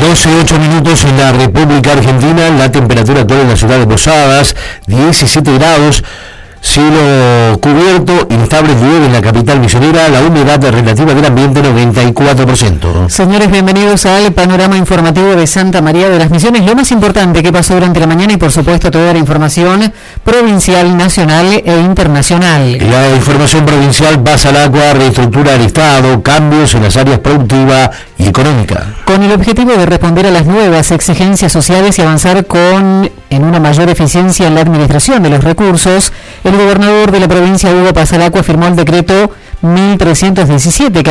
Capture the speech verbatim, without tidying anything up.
doce, ocho minutos en la República Argentina. La temperatura actual en la ciudad de Posadas, diecisiete grados. Cielo cubierto, inestable llueve en la capital misionera, la humedad relativa del ambiente noventa y cuatro por ciento. Señores, bienvenidos al panorama informativo de Santa María de las Misiones. Lo más importante que pasó durante la mañana y por supuesto toda la información provincial, nacional e internacional. La información provincial pasa al agua, reestructura del Estado, cambios en las áreas productiva y económica. Con el objetivo de responder a las nuevas exigencias sociales y avanzar con en una mayor eficiencia en la administración de los recursos, el gobernador de la provincia, Hugo Pasalacqua, firmó el decreto mil trescientos diecisiete, que